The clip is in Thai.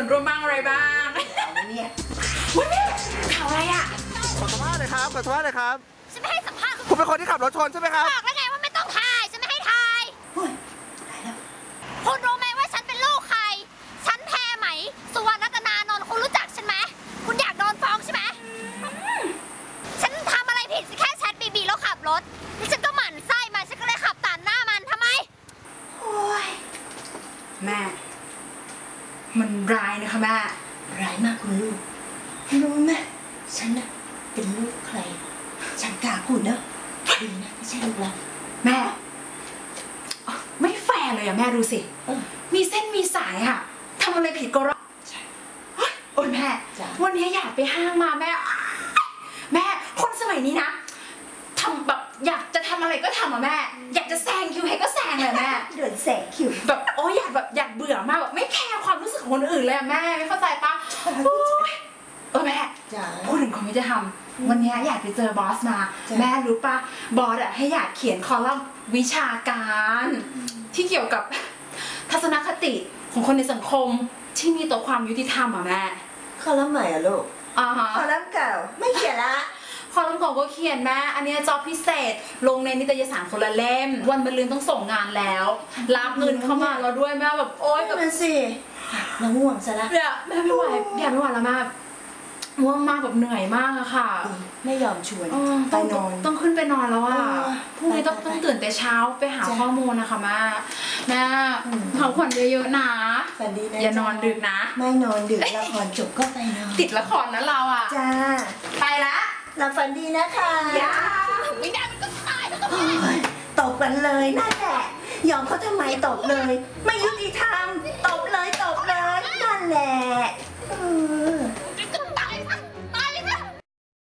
ร่วมบ้างอะไรบ้างเนี่ยวันนี้ข่าวอะไรอ่ะขอสัมภาษณ์หน่อยครับขอสัมภาษณ์หน่อยครับฉันไม่ให้สัมภาษณ์คุณเป็นคนที่ขับรถชนใช่ไหมครับบอกแล้วไงว่าไม่ต้องถ่ายฉันไม่ให้ถ่ายเฮ้ยตายแล้วคุณรู้ไหมว่าฉันเป็นลูกใครฉันแพรไหมสุวรรณรัตนานนท์คุณรู้จักฉันไหมคุณอยากโดนฟ้องใช่ไหมฉันทำอะไรผิดแค่แชทบีแล้วขับรถนี่ฉันก็หมั่นไส้มันฉันก็เลยขับตัดหน้ามันทำไมโอ้ยแม่มันร้ายนะคะแม่ร้ายมากคุณลูกรู้ไหมฉันน่ะเป็นลูกใครฉันกล้าพูดนะดีนะไม่ใช่ลูกเราแม่ไม่แฟร์เลยอะแม่ดูสิมีเส้นมีสายอะทำอะไรผิดก็รอดโอ้ยแม่วันนี้อยากไปห้างมาแม่คนสมัยนี้นะทำแบบอยากจะทำอะไรก็ทำอะแม่อยากจะแซงคิวให้ก็แซงเลยแม่เดินแซงคิวแบบโอ้ยอยากเบื่อมากแบบไม่แคร์ความรู้สึกของคนอื่นเลยอะแม่ไม่เข้าใจปะแม่พูดถึงความยุติธรรมวันนี้อยากไปเจอบอสมาแม่รู้ปะบอสอะให้อยากเขียนคอลัมน์วิชาการที่เกี่ยวกับทัศนคติของคนในสังคมที่มีต่อความยุติธรรมอะแม่คอลัมน์ใหม่อะลูกคอลัมน์เก่าไม่เขียนละคอลัมน์เก่าก็เขียนแม่อันนี้จอบพิเศษลงในนิตยสารคนละเล่มวันมะรืนต้องส่งงานแล้วรับเงินเข้ามาแล้วด้วยแม่แบบโอ๊ยแบบนั่นสิน้องง่วงซะละแม่ไม่ไหวแล้วแม่ง่วงมากแบบเหนื่อยมากอะค่ะไม่ยอมชวนไปนอนต้องขึ้นไปนอนแล้วอะพรุ่งนี้ต้องตื่นแต่เช้าไปหาข้อมูลนะคะแม่พักผ่อนเยอะๆนะฝันดีนะอย่านอนดึกนะไม่นอนดึกละครจบก็ไปนอนติดละครนะเราอะจ้าไปละหลับฝันดีนะคะไม่ได้มันก็ตายมันก็ตบกันเลยนั่นแหละยอมเขาทำไมตบเลยไม่ยุติธรรมต